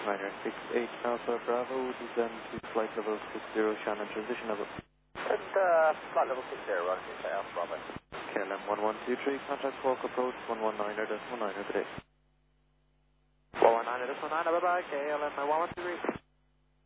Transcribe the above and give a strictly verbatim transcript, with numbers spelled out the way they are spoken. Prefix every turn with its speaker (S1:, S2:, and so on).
S1: Niner six eight Alpha Bravo, descend to flight level six zero, Shannon transition level.
S2: And uh, flight level six zero, running six eight Alpha Bravo.
S1: K L M one one two three, contact walk approach one one niner decimal niner today.
S2: one one niner decimal niner, bye bye, K L M one one two three.